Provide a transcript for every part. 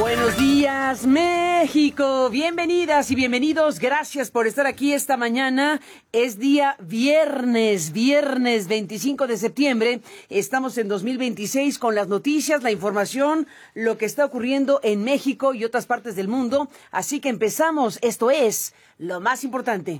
Buenos días, México. Bienvenidas y bienvenidos. Gracias por estar aquí esta mañana. Es día viernes 25 de septiembre. Estamos en 2026 con las noticias, la información, lo que está ocurriendo en México y otras partes del mundo. Así que empezamos. Esto es lo más importante.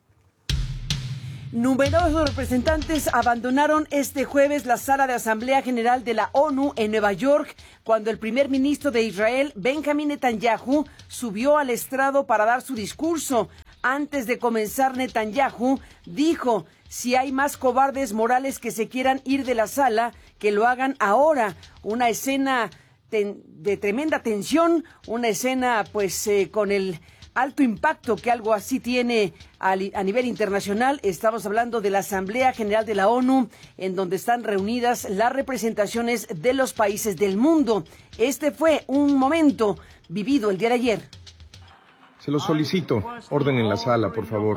Numerosos representantes abandonaron este jueves la sala de Asamblea General de la ONU en Nueva York cuando el primer ministro de Israel, Benjamín Netanyahu, subió al estrado para dar su discurso. Antes de comenzar, Netanyahu dijo: si hay más cobardes morales que se quieran ir de la sala, que lo hagan ahora. Una escena de tremenda tensión, una escena con el alto impacto que algo así tiene a nivel internacional. Estamos hablando de la Asamblea General de la ONU, en donde están reunidas las representaciones de los países del mundo. Este fue un momento vivido el día de ayer. Se lo solicito. Orden en la sala, por favor.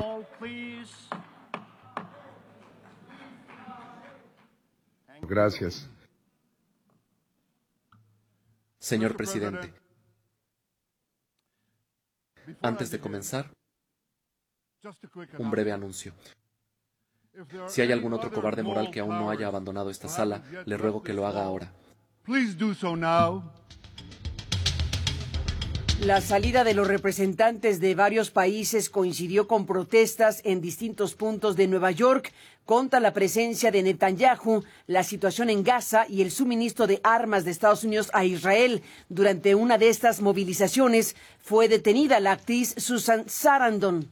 Gracias. Señor presidente, antes de comenzar, un breve anuncio. Si hay algún otro cobarde moral que aún no haya abandonado esta sala, le ruego que lo haga ahora. La salida de los representantes de varios países coincidió con protestas en distintos puntos de Nueva York contra la presencia de Netanyahu, la situación en Gaza y el suministro de armas de Estados Unidos a Israel. Durante una de estas movilizaciones fue detenida la actriz Susan Sarandon.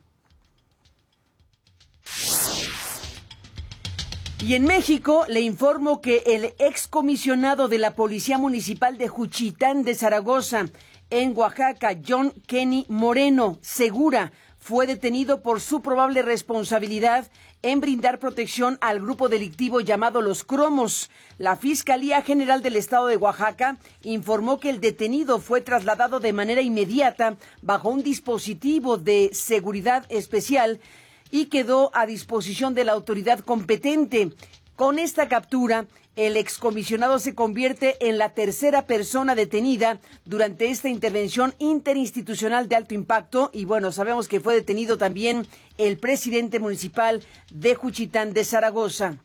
Y en México le informo que el excomisionado de la Policía Municipal de Juchitán de Zaragoza, en Oaxaca, John Kenny Moreno Segura, fue detenido por su probable responsabilidad en brindar protección al grupo delictivo llamado Los Cromos. La Fiscalía General del Estado de Oaxaca informó que el detenido fue trasladado de manera inmediata bajo un dispositivo de seguridad especial y quedó a disposición de la autoridad competente. Con esta captura, el excomisionado se convierte en la tercera persona detenida durante esta intervención interinstitucional de alto impacto. Y bueno, sabemos que fue detenido también el presidente municipal de Juchitán de Zaragoza.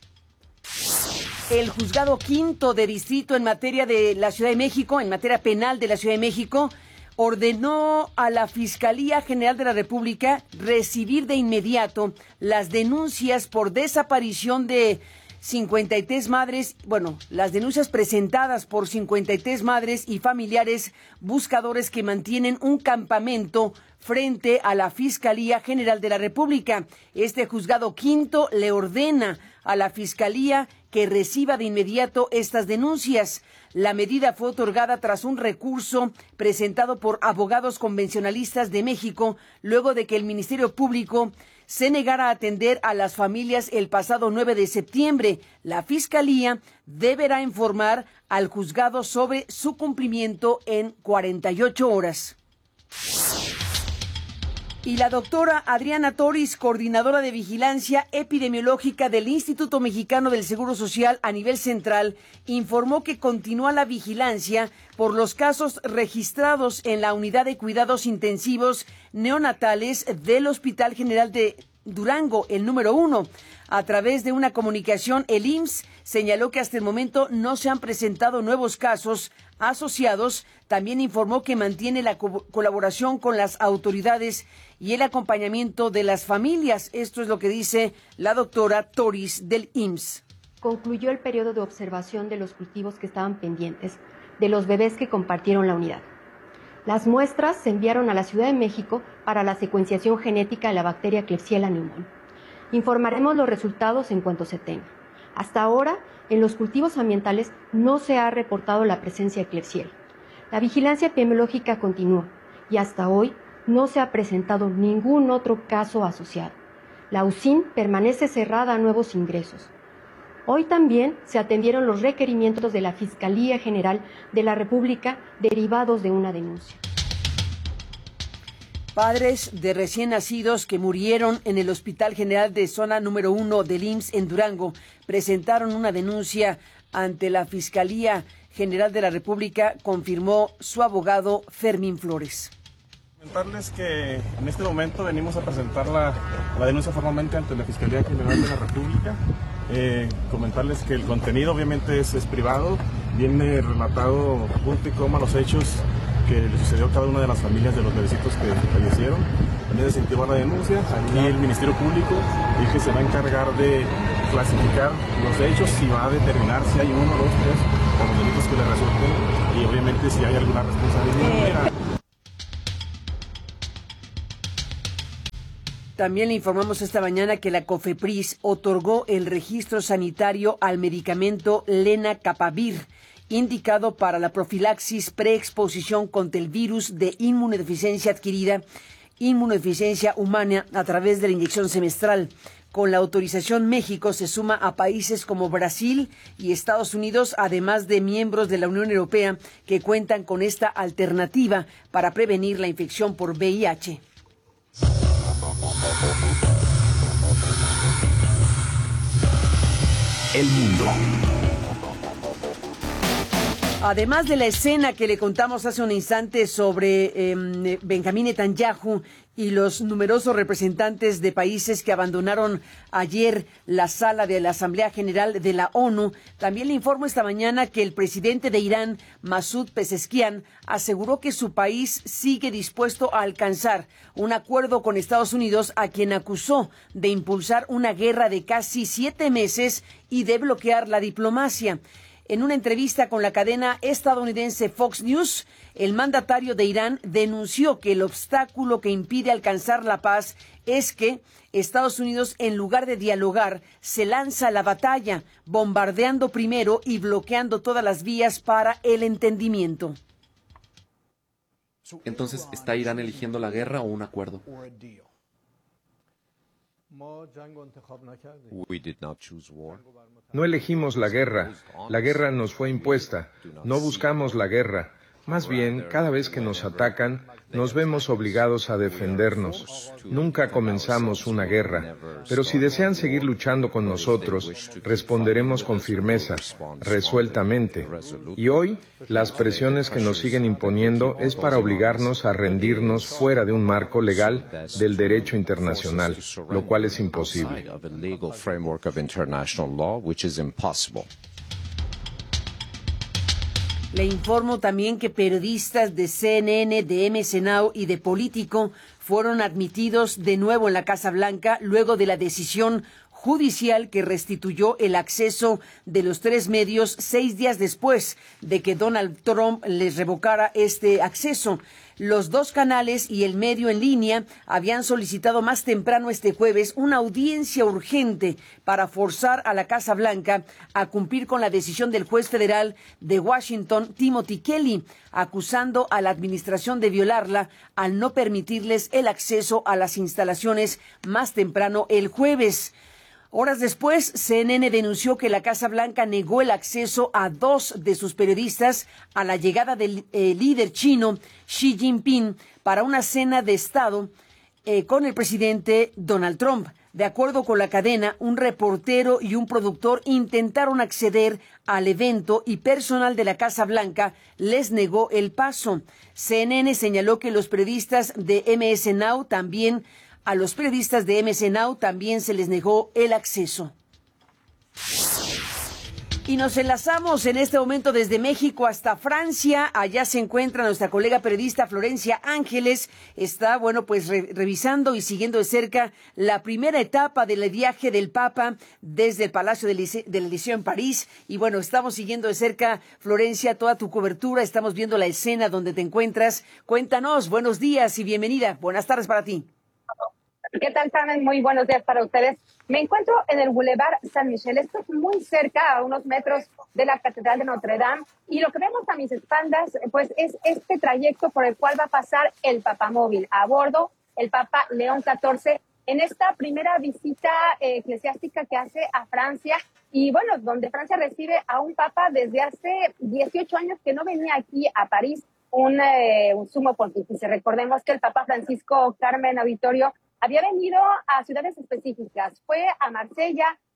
El juzgado quinto de distrito en materia de la Ciudad de México, en materia penal de la Ciudad de México, ordenó a la Fiscalía General de la República recibir de inmediato las denuncias por desaparición de 53 madres, las denuncias presentadas por 53 madres y familiares buscadores que mantienen un campamento frente a la Fiscalía General de la República. Este juzgado quinto le ordena a la Fiscalía que reciba de inmediato estas denuncias. La medida fue otorgada tras un recurso presentado por abogados convencionalistas de México, luego de que el Ministerio Público se negara a atender a las familias el pasado 9 de septiembre. La Fiscalía deberá informar al juzgado sobre su cumplimiento en 48 horas. Y la doctora Adriana Toriz, coordinadora de vigilancia epidemiológica del Instituto Mexicano del Seguro Social a nivel central, informó que continúa la vigilancia por los casos registrados en la unidad de cuidados intensivos neonatales del Hospital General de Durango, el número 1. A través de una comunicación, el IMSS señaló que hasta el momento no se han presentado nuevos casos asociados. También informó que mantiene la colaboración con las autoridades y el acompañamiento de las familias. Esto es lo que dice la doctora Toriz del IMSS. Concluyó el periodo de observación de los cultivos que estaban pendientes de los bebés que compartieron la unidad. Las muestras se enviaron a la Ciudad de México para la secuenciación genética de la bacteria Klebsiella pneumoniae. Informaremos los resultados en cuanto se tenga. Hasta ahora, en los cultivos ambientales no se ha reportado la presencia de Klebsiella. La vigilancia epidemiológica continúa y hasta hoy no se ha presentado ningún otro caso asociado. La UCIN permanece cerrada a nuevos ingresos. Hoy también se atendieron los requerimientos de la Fiscalía General de la República derivados de una denuncia. Padres de recién nacidos que murieron en el Hospital General de Zona número 1 del IMSS en Durango presentaron una denuncia ante la Fiscalía General de la República, confirmó su abogado Fermín Flores. Comentarles que en este momento venimos a presentar la denuncia formalmente ante la Fiscalía General de la República. Comentarles que el contenido obviamente es privado, viene relatado punto y coma los hechos que le sucedió a cada una de las familias de los bebecitos que fallecieron. En ese sentido va la denuncia. Aquí el Ministerio Público es que se va a encargar de clasificar los hechos y va a determinar si hay 1, 2, 3 o los delitos que le resulten y obviamente si hay alguna responsabilidad. También le informamos esta mañana que la COFEPRIS otorgó el registro sanitario al medicamento Lenacapavir, indicado para la profilaxis preexposición contra el virus de inmunodeficiencia adquirida, inmunodeficiencia humana a través de la inyección semestral. Con la autorización, México se suma a países como Brasil y Estados Unidos, además de miembros de la Unión Europea que cuentan con esta alternativa para prevenir la infección por VIH. El mundo. Además de la escena que le contamos hace un instante sobre Benjamín Netanyahu y los numerosos representantes de países que abandonaron ayer la sala de la Asamblea General de la ONU, también le informo esta mañana que el presidente de Irán, Masoud Pezeshkian, aseguró que su país sigue dispuesto a alcanzar un acuerdo con Estados Unidos, a quien acusó de impulsar una guerra de casi 7 meses y de bloquear la diplomacia. En una entrevista con la cadena estadounidense Fox News, el mandatario de Irán denunció que el obstáculo que impide alcanzar la paz es que Estados Unidos, en lugar de dialogar, se lanza a la batalla, bombardeando primero y bloqueando todas las vías para el entendimiento. Entonces, ¿está Irán eligiendo la guerra o un acuerdo? No elegimos la guerra nos fue impuesta, no buscamos la guerra. Más bien, cada vez que nos atacan, nos vemos obligados a defendernos. Nunca comenzamos una guerra, pero si desean seguir luchando con nosotros, responderemos con firmeza, resueltamente. Y hoy, las presiones que nos siguen imponiendo es para obligarnos a rendirnos fuera de un marco legal del derecho internacional, lo cual es imposible. Le informo también que periodistas de CNN, de MC Now y de Político fueron admitidos de nuevo en la Casa Blanca luego de la decisión judicial que restituyó el acceso de los 3 medios 6 días después de que Donald Trump les revocara este acceso. Los 2 canales y el medio en línea habían solicitado más temprano este jueves una audiencia urgente para forzar a la Casa Blanca a cumplir con la decisión del juez federal de Washington, Timothy Kelly, acusando a la administración de violarla al no permitirles el acceso a las instalaciones más temprano el jueves. Horas después, CNN denunció que la Casa Blanca negó el acceso a 2 de sus periodistas a la llegada del líder chino Xi Jinping para una cena de Estado con el presidente Donald Trump. De acuerdo con la cadena, un reportero y un productor intentaron acceder al evento y personal de la Casa Blanca les negó el paso. CNN señaló que los periodistas de MS Now también A los periodistas de MC Now también se les negó el acceso. Y nos enlazamos en este momento desde México hasta Francia. Allá se encuentra nuestra colega periodista Florencia Ángeles. Está, revisando y siguiendo de cerca la primera etapa del viaje del Papa desde el Palacio del Elíseo en París. Y bueno, estamos siguiendo de cerca, Florencia, toda tu cobertura. Estamos viendo la escena donde te encuentras. Cuéntanos, buenos días y bienvenida. Buenas tardes para ti. ¿Qué tal, Carmen? Muy buenos días para ustedes. Me encuentro en el Boulevard San Michel. Esto es muy cerca, a unos metros de la Catedral de Notre Dame. Y lo que vemos a mis espaldas, pues, es este trayecto por el cual va a pasar el Papamóvil. A bordo, el Papa León XIV, en esta primera visita eclesiástica que hace a Francia. Y bueno, donde Francia recibe a un Papa desde hace 18 años que no venía aquí a París, un sumo pontífice. Recordemos que el Papa Francisco, Carmen, auditorio, había venido a ciudades específicas. Fue a Marsella,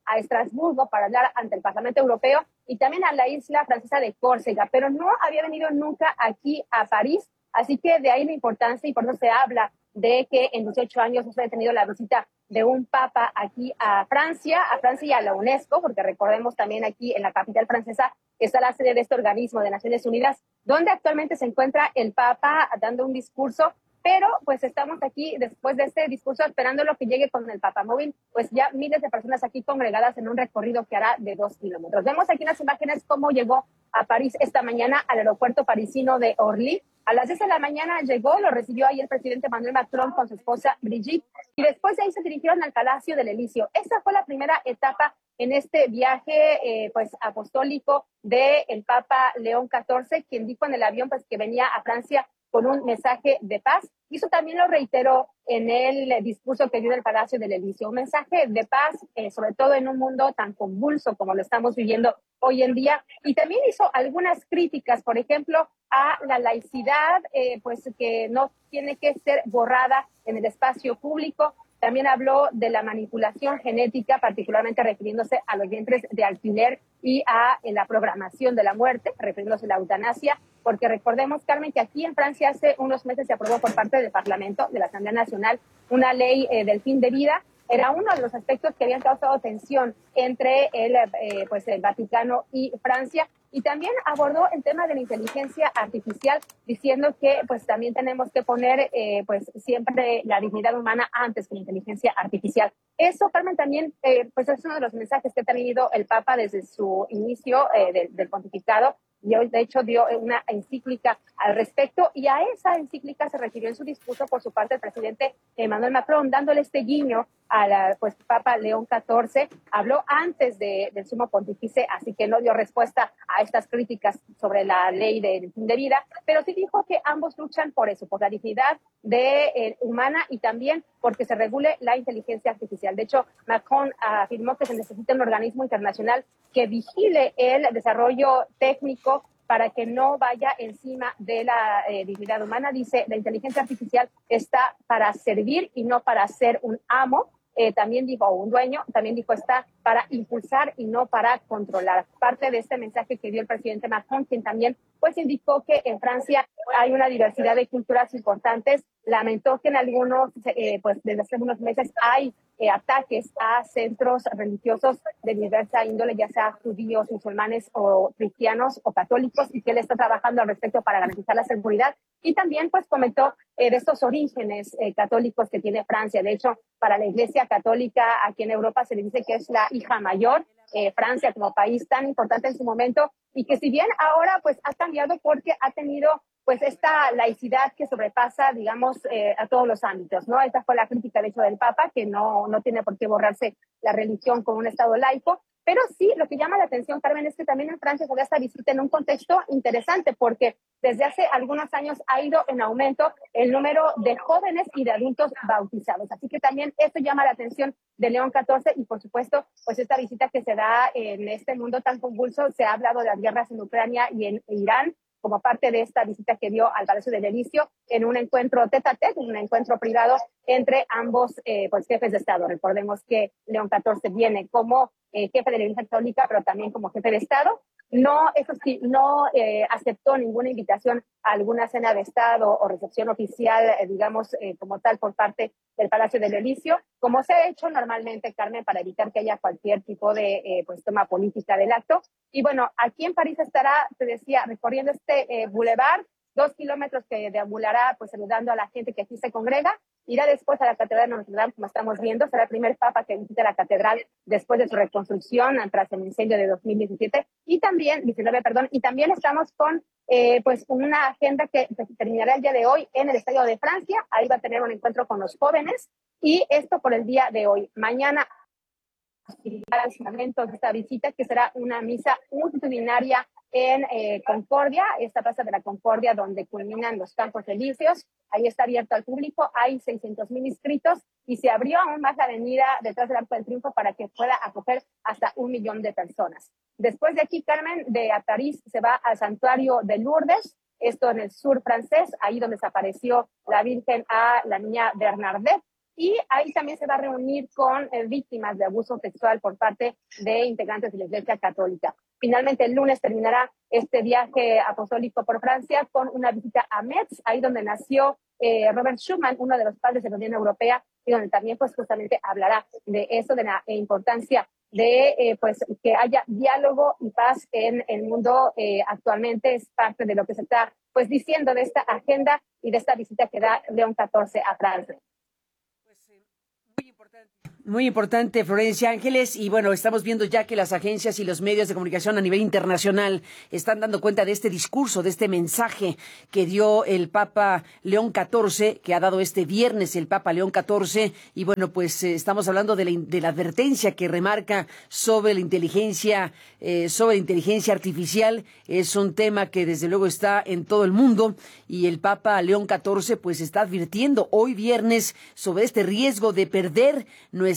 a Estrasburgo para hablar ante el Parlamento Europeo y también a la isla francesa de Córcega, pero no había venido nunca aquí a París, así que de ahí la importancia y por eso se habla de que en 18 años no se ha tenido la visita de un papa aquí a Francia y a la UNESCO, porque recordemos también aquí en la capital francesa está la sede de este organismo de Naciones Unidas, donde actualmente se encuentra el papa dando un discurso, pero pues estamos aquí después de este discurso esperando lo que llegue con el papamóvil, pues ya miles de personas aquí congregadas en un recorrido que hará de 2 kilómetros. Vemos aquí en las imágenes cómo llegó a París esta mañana al aeropuerto parisino de Orly. A las 10 de la mañana llegó, lo recibió ahí el presidente Emmanuel Macron con su esposa Brigitte, y después de ahí se dirigieron al Palacio del Elíseo. Esa fue la primera etapa en este viaje pues apostólico del Papa León XIV, quien dijo en el avión pues que venía a Francia con un mensaje de paz. Y eso también lo reiteró en el discurso que dio en el Palacio del Elíseo. Un mensaje de paz, sobre todo en un mundo tan convulso como lo estamos viviendo hoy en día. Y también hizo algunas críticas, por ejemplo, a la laicidad, pues que no tiene que ser borrada en el espacio público. También habló de la manipulación genética, particularmente refiriéndose a los vientres de alquiler y a la programación de la muerte, refiriéndose a la eutanasia, porque recordemos, Carmen, que aquí en Francia hace unos meses se aprobó por parte del Parlamento, de la Asamblea Nacional, una ley del fin de vida. Era uno de los aspectos que habían causado tensión entre el Vaticano y Francia. Y también abordó el tema de la inteligencia artificial, diciendo que pues también tenemos que poner pues siempre la dignidad humana antes que la inteligencia artificial. Eso, Carmen, también pues es uno de los mensajes que ha tenido el Papa desde su inicio del pontificado. Y hoy, de hecho, dio una encíclica al respecto, y a esa encíclica se refirió en su discurso por su parte el presidente Emmanuel Macron, dándole este guiño a la Papa León XIV. Habló antes del sumo pontífice, así que no dio respuesta a estas críticas sobre la ley del fin de vida, pero sí dijo que ambos luchan por eso, por la dignidad humana y también porque se regule la inteligencia artificial. De hecho, Macron afirmó que se necesita un organismo internacional que vigile el desarrollo técnico para que no vaya encima de la dignidad humana. Dice, la inteligencia artificial está para servir y no para ser un amo. También dijo, o un dueño, también dijo, está para impulsar y no para controlar. Parte de este mensaje que dio el presidente Macron, quien también pues indicó que en Francia hay una diversidad de culturas importantes. Lamentó que en algunos, pues desde hace unos meses hay ataques a centros religiosos de diversa índole, ya sea judíos, musulmanes o cristianos o católicos, y que él está trabajando al respecto para garantizar la seguridad. Y también pues comentó de estos orígenes católicos que tiene Francia. De hecho, para la Iglesia Católica aquí en Europa se le dice que es la hija mayor, Francia como país tan importante en su momento, y que si bien ahora pues ha cambiado porque ha tenido pues esta laicidad que sobrepasa, digamos, a todos los ámbitos, ¿no? Esta fue la crítica, de hecho, del Papa, que no tiene por qué borrarse la religión con un Estado laico. Pero sí, lo que llama la atención, Carmen, es que también en Francia se da esta visita en un contexto interesante, porque desde hace algunos años ha ido en aumento el número de jóvenes y de adultos bautizados. Así que también esto llama la atención de León XIV, y por supuesto, pues esta visita que se da en este mundo tan convulso. Se ha hablado de las guerras en Ucrania y en Irán, como parte de esta visita que dio al Palacio del Elíseo, en un encuentro tête-à-tête, un encuentro privado entre ambos pues jefes de Estado. Recordemos que León XIV viene como jefe de la Iglesia Católica, pero también como jefe de Estado. No, eso sí, no aceptó ninguna invitación a alguna cena de Estado o recepción oficial, digamos, como tal, por parte del Palacio del Elíseo, como se ha hecho normalmente, Carmen, para evitar que haya cualquier tipo de pues toma política del acto. Y bueno, aquí en París estará, te decía, recorriendo este boulevard, 2 kilómetros que deambulará, pues saludando a la gente que aquí se congrega. Irá después a la Catedral de Notre Dame, como estamos viendo. Será el primer papa que visite la catedral después de su reconstrucción tras el incendio de 2017 y también, 19, perdón, y también estamos con pues una agenda que terminará el día de hoy en el Estadio de Francia. Ahí va a tener un encuentro con los jóvenes, y esto por el día de hoy. Mañana de esta visita, que será una misa multitudinaria en Concordia, esta plaza de la Concordia donde culminan los Campos Elíseos. Ahí está abierto al público, hay 600,000 inscritos, y se abrió aún más la avenida detrás del Arco del Triunfo para que pueda acoger hasta 1 millón de personas. Después de aquí, Carmen, de París se va al santuario de Lourdes, esto en el sur francés, ahí donde desapareció la Virgen a la niña Bernadette. y ahí también se va a reunir con víctimas de abuso sexual por parte de integrantes de la Iglesia Católica. Finalmente, el lunes terminará este viaje apostólico por Francia con una visita a Metz, ahí donde nació Robert Schuman, uno de los padres de la Unión Europea, y donde también pues justamente hablará de eso, de la importancia de pues que haya diálogo y paz en el mundo actualmente. Es parte de lo que se está pues diciendo de esta agenda y de esta visita que da León XIV a Francia. Muy importante, Florencia Ángeles, y bueno, estamos viendo ya que las agencias y los medios de comunicación a nivel internacional están dando cuenta de este discurso, de este mensaje que dio el Papa León XIV, que ha dado este viernes el Papa León XIV, y bueno, pues estamos hablando de la advertencia que remarca sobre la inteligencia artificial. Es un tema que desde luego está en todo el mundo, y el Papa León XIV pues está advirtiendo hoy viernes sobre este riesgo de perder nuestra